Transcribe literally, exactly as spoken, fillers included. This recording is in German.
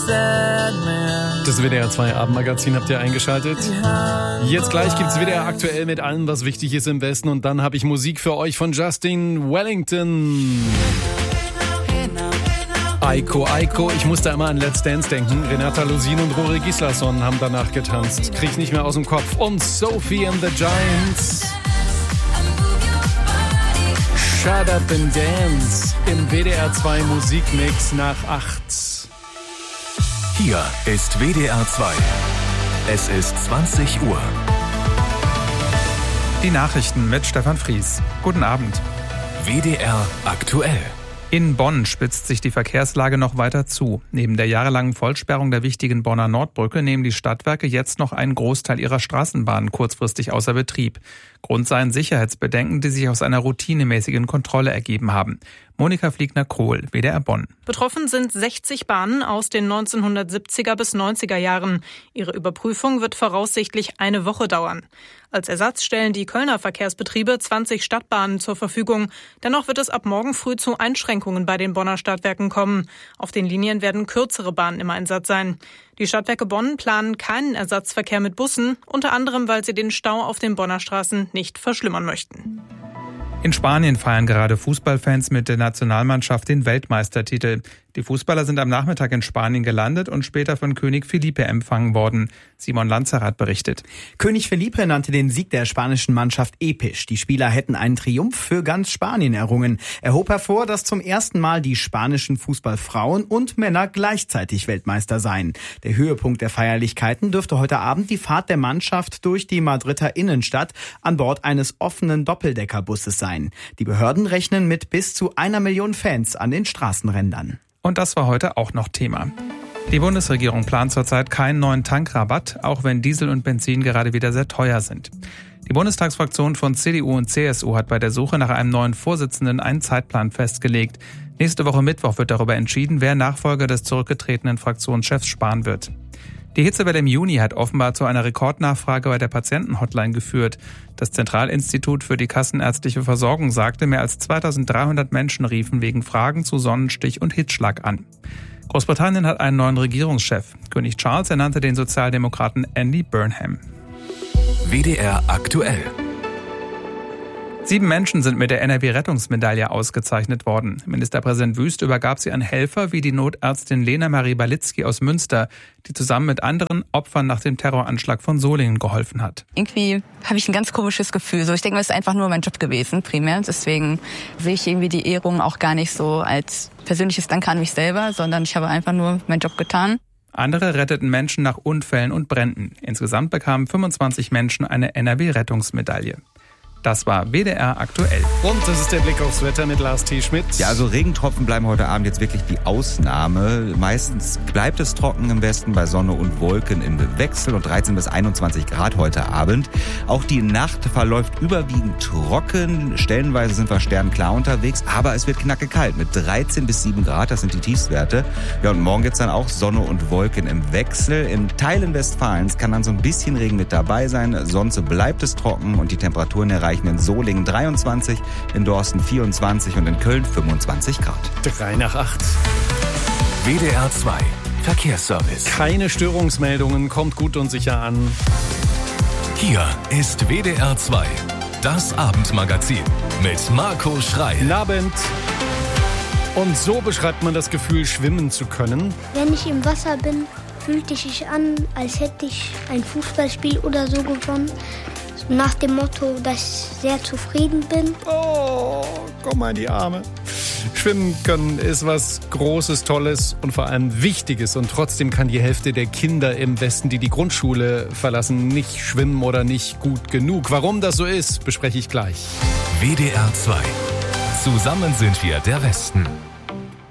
Das W D R zwei Abendmagazin habt ihr eingeschaltet. Jetzt gleich gibt's W D R aktuell mit allem, was wichtig ist im Westen. Und dann habe ich Musik für euch von Justin Wellington. Aiko, Aiko, ich musste immer an Let's Dance denken. Renata Lusin und Rory Gislason haben danach getanzt. Krieg nicht mehr aus dem Kopf. Und Sophie and the Giants. Shut Up and Dance im W D R zwei Musikmix nach acht. Hier ist W D R zwei. Es ist zwanzig Uhr. Die Nachrichten mit Stefan Fries. Guten Abend. W D R aktuell. In Bonn spitzt sich die Verkehrslage noch weiter zu. Neben der jahrelangen Vollsperrung der wichtigen Bonner Nordbrücke nehmen die Stadtwerke jetzt noch einen Großteil ihrer Straßenbahnen kurzfristig außer Betrieb. Grund seien Sicherheitsbedenken, die sich aus einer routinemäßigen Kontrolle ergeben haben. Monika Fliegner-Kohl, W D R Bonn. Betroffen sind sechzig Bahnen aus den neunzehnhundertsiebziger bis neunziger Jahren. Ihre Überprüfung wird voraussichtlich eine Woche dauern. Als Ersatz stellen die Kölner Verkehrsbetriebe zwanzig Stadtbahnen zur Verfügung. Dennoch wird es ab morgen früh zu Einschränkungen bei den Bonner Stadtwerken kommen. Auf den Linien werden kürzere Bahnen im Einsatz sein. Die Stadtwerke Bonn planen keinen Ersatzverkehr mit Bussen, unter anderem, weil sie den Stau auf den Bonner Straßen nicht verschlimmern möchten. In Spanien feiern gerade Fußballfans mit der Nationalmannschaft den Weltmeistertitel. Die Fußballer sind am Nachmittag in Spanien gelandet und später von König Felipe empfangen worden. Simon Lanzerath berichtet. König Felipe nannte den Sieg der spanischen Mannschaft episch. Die Spieler hätten einen Triumph für ganz Spanien errungen. Er hob hervor, dass zum ersten Mal die spanischen Fußballfrauen und Männer gleichzeitig Weltmeister seien. Der Höhepunkt der Feierlichkeiten dürfte heute Abend die Fahrt der Mannschaft durch die Madrider Innenstadt an Bord eines offenen Doppeldeckerbusses sein. Die Behörden rechnen mit bis zu einer Million Fans an den Straßenrändern. Und das war heute auch noch Thema. Die Bundesregierung plant zurzeit keinen neuen Tankrabatt, auch wenn Diesel und Benzin gerade wieder sehr teuer sind. Die Bundestagsfraktion von C D U und C S U hat bei der Suche nach einem neuen Vorsitzenden einen Zeitplan festgelegt. Nächste Woche Mittwoch wird darüber entschieden, wer Nachfolger des zurückgetretenen Fraktionschefs Spahn wird. Die Hitzewelle im Juni hat offenbar zu einer Rekordnachfrage bei der Patientenhotline geführt. Das Zentralinstitut für die kassenärztliche Versorgung sagte, mehr als zweitausenddreihundert Menschen riefen wegen Fragen zu Sonnenstich und Hitzschlag an. Großbritannien hat einen neuen Regierungschef. König Charles ernannte den Sozialdemokraten Andy Burnham. W D R aktuell. Sieben Menschen sind mit der N R W-Rettungsmedaille ausgezeichnet worden. Ministerpräsident Wüst übergab sie an Helfer wie die Notärztin Lena Marie Balitzky aus Münster, die zusammen mit anderen Opfern nach dem Terroranschlag von Solingen geholfen hat. Irgendwie habe ich ein ganz komisches Gefühl. So, ich denke, es ist einfach nur mein Job gewesen, primär. Deswegen sehe ich irgendwie die Ehrung auch gar nicht so als persönliches Danke an mich selber, sondern ich habe einfach nur meinen Job getan. Andere retteten Menschen nach Unfällen und Bränden. Insgesamt bekamen fünfundzwanzig Menschen eine N R W-Rettungsmedaille. Das war W D R aktuell. Und das ist der Blick aufs Wetter mit Lars T. Schmidt. Ja, also Regentropfen bleiben heute Abend jetzt wirklich die Ausnahme. Meistens bleibt es trocken im Westen bei Sonne und Wolken im Wechsel und dreizehn bis einundzwanzig Grad heute Abend. Auch die Nacht verläuft überwiegend trocken. Stellenweise sind wir sternklar unterwegs, aber es wird knacke kalt mit dreizehn bis sieben Grad. Das sind die Tiefstwerte. Ja, und morgen gibt's dann auch Sonne und Wolken im Wechsel. In Teilen Westfalens kann dann so ein bisschen Regen mit dabei sein. Sonst bleibt es trocken und die Temperaturen erreichen in Solingen dreiundzwanzig, in Dorsten vierundzwanzig und in Köln fünfundzwanzig Grad. Drei nach acht. W D R zwei Verkehrsservice. Keine Störungsmeldungen, kommt gut und sicher an. Hier ist W D R zwei, das Abendmagazin mit Marco Schrei. Guten Abend. Und so beschreibt man das Gefühl, schwimmen zu können. Wenn ich im Wasser bin, fühlt es sich an, als hätte ich ein Fußballspiel oder so gewonnen. Nach dem Motto, dass ich sehr zufrieden bin. Oh, komm mal in die Arme. Schwimmen können ist was Großes, Tolles und vor allem Wichtiges. Und trotzdem kann die Hälfte der Kinder im Westen, die die Grundschule verlassen, nicht schwimmen oder nicht gut genug. Warum das so ist, bespreche ich gleich. W D R zwei. Zusammen sind wir der Westen.